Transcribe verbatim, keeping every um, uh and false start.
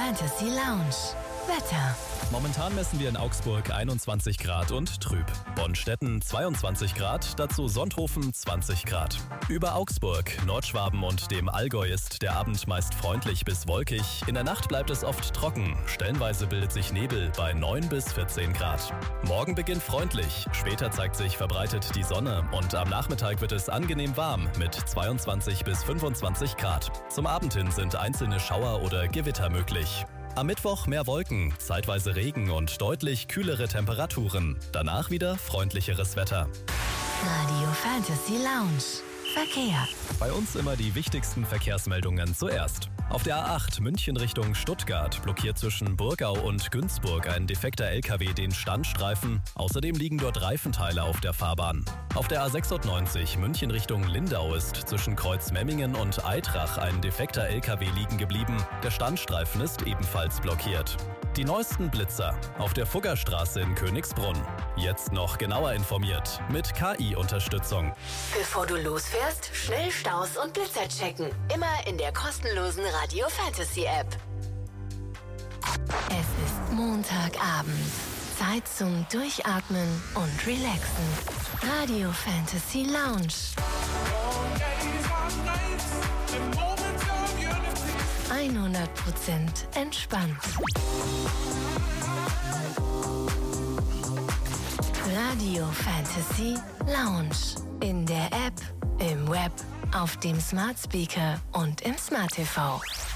Fantasy Lounge. Wetter. Momentan messen wir in Augsburg einundzwanzig Grad und trüb. Bonstetten zweiundzwanzig Grad, dazu Sonthofen zwanzig Grad. Über Augsburg, Nordschwaben und dem Allgäu ist der Abend meist freundlich bis wolkig. In der Nacht bleibt es oft trocken. Stellenweise bildet sich Nebel bei neun bis vierzehn Grad. Morgen beginnt freundlich. Später zeigt sich verbreitet die Sonne und am Nachmittag wird es angenehm warm mit zweiundzwanzig bis fünfundzwanzig Grad. Zum Abend hin sind einzelne Schauer oder Gewitter möglich. Am Mittwoch mehr Wolken, zeitweise Regen und deutlich kühlere Temperaturen. Danach wieder freundlicheres Wetter. Radio Fantasy Lounge. Verkehr. Bei uns immer die wichtigsten Verkehrsmeldungen zuerst. Auf der A acht München Richtung Stuttgart blockiert zwischen Burgau und Günzburg ein defekter L K W den Standstreifen. Außerdem liegen dort Reifenteile auf der Fahrbahn. Auf der A sechsundneunzig München Richtung Lindau ist zwischen Kreuzmemmingen und Eitrach ein defekter L K W liegen geblieben. Der Standstreifen ist ebenfalls blockiert. Die neuesten Blitzer auf der Fuggerstraße in Königsbrunn. Jetzt noch genauer informiert mit K I-Unterstützung. Bevor du losfährst, schnell Staus und Blitzer checken. Immer in der kostenlosen Radio Fantasy App. Es ist Montagabend. Zeit zum Durchatmen und Relaxen. Radio Fantasy Lounge. hundert Prozent entspannt. Radio Fantasy Lounge. In der App, im Web, auf dem Smart Speaker und im Smart T V.